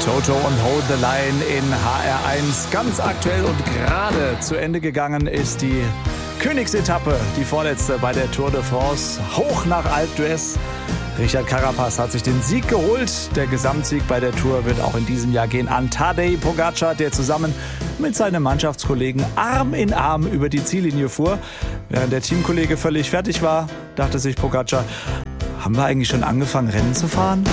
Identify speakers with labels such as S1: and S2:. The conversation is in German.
S1: Toto und Hold the Line in HR1. Ganz aktuell und gerade zu Ende gegangen ist die Königsetappe, die vorletzte bei der Tour de France. Hoch nach Alpe d'Huez. Richard Carapaz hat sich den Sieg geholt. Der Gesamtsieg bei der Tour wird auch in diesem Jahr gehen an Tadej Pogačar, der zusammen mit seinem Mannschaftskollegen Arm in Arm über die Ziellinie fuhr. Während der Teamkollege völlig fertig war, dachte sich Pogačar, haben wir eigentlich schon angefangen, Rennen zu fahren?